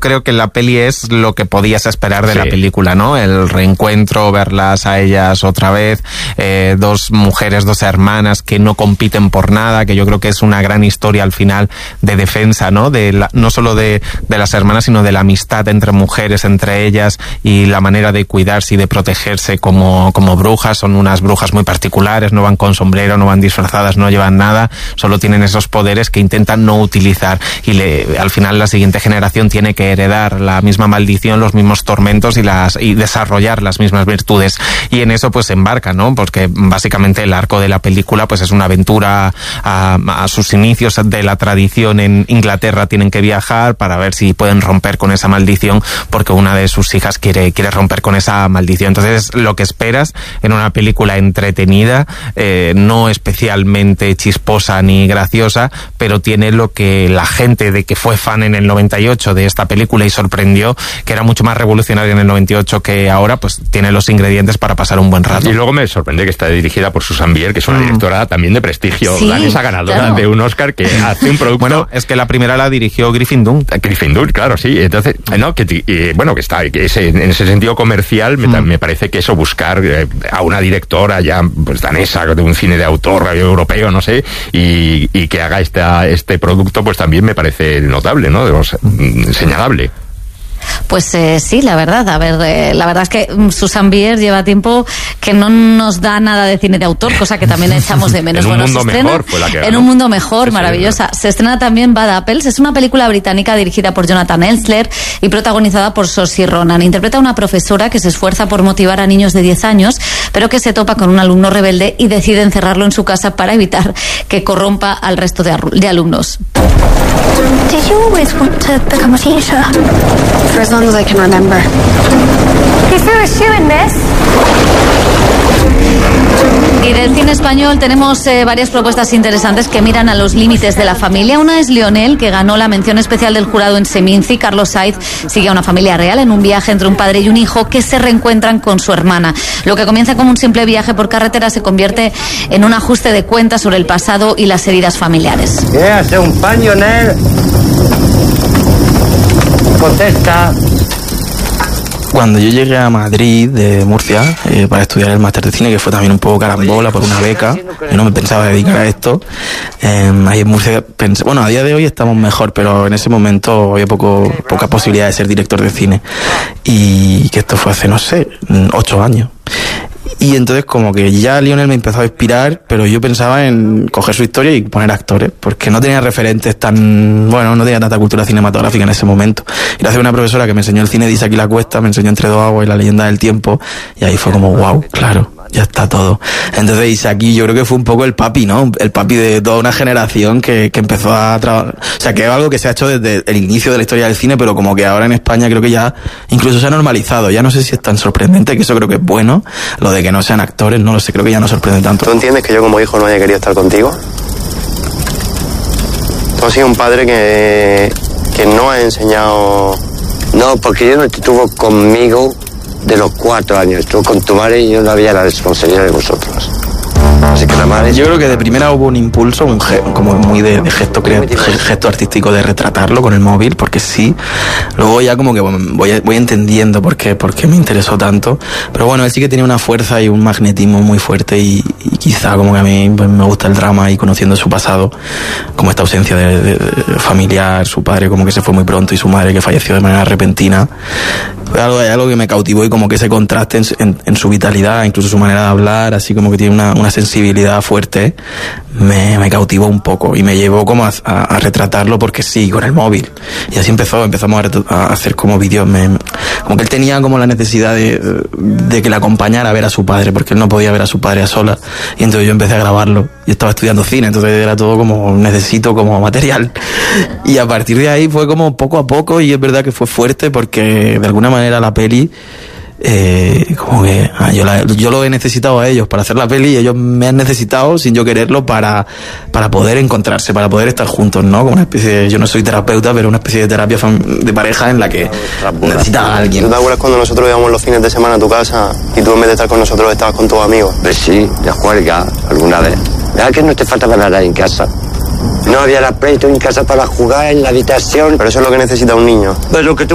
creo que la peli es lo que podías esperar de la película, ¿no? El reencuentro, verlas a ellas otra vez, dos mujeres, dos hermanas que no compiten por nada, que yo creo que es una gran historia al final de defensa, ¿no? No solo de las hermanas, sino de la amistad entre mujeres, entre ellas, y la manera de cuidarse y de protegerse como brujas. Son unas brujas muy particulares, no van con sombrero, no van disfrazadas, no llevan nada, solo tienen esos poderes que intentan no utilizar, y al final la siguiente generación tiene que heredar la misma maldición, los mismos tormentos y desarrollar las mismas virtudes, y en eso pues se embarca, ¿no? Porque básicamente el arco de la película pues es una aventura a sus inicios de la tradición en Inglaterra. Tienen que viajar para ver si pueden romper con esa maldición, porque una de sus hijas quiere romper con esa maldición. Entonces lo que esperas en una película entretenida, no especialmente chisposa ni graciosa, pero tiene lo que la gente de que fue fan en el 98 de esta película y sorprendió, que era mucho más revolucionaria en el 98 que ahora, pues tiene los ingredientes para pasar un buen rato. Y luego me sorprende que está dirigida por Susanne Bier, que es una directora también de prestigio, danesa, ganadora de un Oscar, que hace un producto... Bueno, es que la primera la dirigió Griffin Dunne. Griffin Dunne, claro, sí. Entonces, en ese sentido comercial me parece que eso, buscar a una directora ya pues danesa, de un cine de autor europeo, no sé, y que haga este producto, pues también me parece notable, ¿no? Señalable. Pues sí, la verdad. A ver, la verdad es que Susanne Bier lleva tiempo que no nos da nada de cine de autor, cosa que también echamos de menos. En un mundo mejor fue la que ganó. En un mundo mejor, maravillosa. Se estrena también Bad Apples. Es una película británica dirigida por Jonathan Elsler y protagonizada por Saoirse Ronan. Interpreta a una profesora que se esfuerza por motivar a niños de 10 años, pero que se topa con un alumno rebelde y decide encerrarlo en su casa para evitar que corrompa al resto de alumnos. Did you always want to become a teacher? For as long as I can remember. You threw a shoe in this. Y del cine español tenemos varias propuestas interesantes que miran a los límites de la familia. Una es Lionel, que ganó la mención especial del jurado en Seminci. Carlos Sainz sigue a una familia real en un viaje entre un padre y un hijo que se reencuentran con su hermana. Lo que comienza como un simple viaje por carretera se convierte en un ajuste de cuentas sobre el pasado y las heridas familiares. ¿Qué hace un paño, Nel? Contesta. Cuando yo llegué a Madrid, de Murcia, para estudiar el máster de cine, que fue también un poco carambola por una beca, yo no me pensaba dedicar a esto, ahí en Murcia pensé, bueno, a día de hoy estamos mejor, pero en ese momento había poca posibilidad de ser director de cine, y que esto fue hace, no sé, 8 años. Y entonces como que ya Lionel me empezó a inspirar, pero yo pensaba en coger su historia y poner actores, porque no tenía referentes no tenía tanta cultura cinematográfica en ese momento. Y gracias a una profesora que me enseñó el cine de Isaac y la Cuesta, me enseñó Entre dos aguas y La leyenda del tiempo, y ahí fue como wow, claro, ya está todo. Entonces Isaac, yo creo que fue un poco el papi, ¿no? El papi de toda una generación que empezó a trabajar, o sea, que es algo que se ha hecho desde el inicio de la historia del cine, pero como que ahora en España creo que ya incluso se ha normalizado. Ya no sé si es tan sorprendente, que eso creo que es bueno, lo de que no sean actores, no lo sé, creo que ya no sorprende tanto. ¿Tú entiendes que yo como hijo no haya querido estar contigo? Tú has sido un padre que no ha enseñado... No, porque yo no estuvo conmigo de los 4 años, estuvo con tu madre y yo no había la responsabilidad de vosotros. Así que la madre... Yo creo que de primera hubo un impulso, como muy de gesto creativo, gesto artístico, de retratarlo con el móvil, porque sí. Luego ya como que voy entendiendo por qué me interesó tanto. Pero bueno, él sí que tenía una fuerza y un magnetismo muy fuerte, y quizá como que a mí pues, me gusta el drama, y conociendo su pasado, como esta ausencia de familiar, su padre como que se fue muy pronto y su madre que falleció de manera repentina. Hay algo que me cautivó, y como que ese contraste en su vitalidad, incluso su manera de hablar, así como que tiene una sensibilidad fuerte, me cautivó un poco y me llevó como a retratarlo, porque sí, con el móvil. Y así empezamos a hacer como vídeos, como que él tenía como la necesidad de que le acompañara a ver a su padre, porque él no podía ver a su padre a solas, y entonces yo empecé a grabarlo. Yo estaba estudiando cine, entonces era todo como necesito como material, y a partir de ahí fue como poco a poco, y es verdad que fue fuerte, porque de alguna manera la peli como que yo lo he necesitado a ellos para hacer la peli, y ellos me han necesitado sin yo quererlo para poder encontrarse, para poder estar juntos, ¿no? Como una especie de, yo no soy terapeuta, pero una especie de terapia de pareja en la que necesitas a alguien. ¿Tú te acuerdas cuando nosotros íbamos los fines de semana a tu casa y tú en vez de estar con nosotros estabas con tus amigos? Pues sí, de juerga, alguna vez. ¿Verdad que no te faltaba nada en casa? No había la Play en casa para jugar en la habitación. Pero eso es lo que necesita un niño. Pues lo que tú